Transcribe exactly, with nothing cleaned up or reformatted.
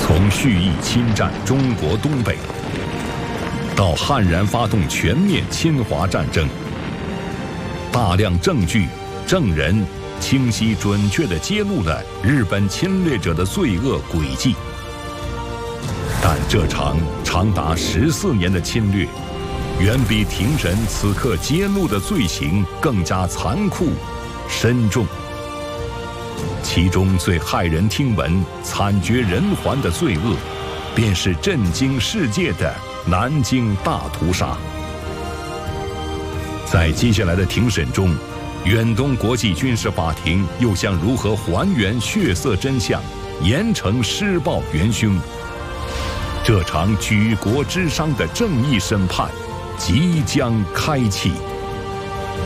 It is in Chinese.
从蓄意侵占中国东北，到悍然发动全面侵华战争，大量证据、证人清晰准确地揭露了日本侵略者的罪恶轨迹。但这场长达十四年的侵略，远比庭审此刻揭露的罪行更加残酷、深重。其中最骇人听闻、惨绝人寰的罪恶，便是震惊世界的南京大屠杀。在接下来的庭审中，远东国际军事法庭又将如何还原血色真相，严惩施暴元凶？这场举国之殇的正义审判即将开启。